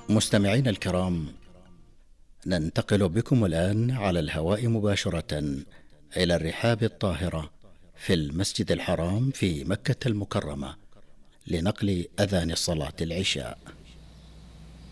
مستمعينا الكرام، ننتقل بكم الآن على الهواء مباشرة إلى الرحاب الطاهرة في المسجد الحرام في مكة المكرمة لنقل أذان صلاة العشاء.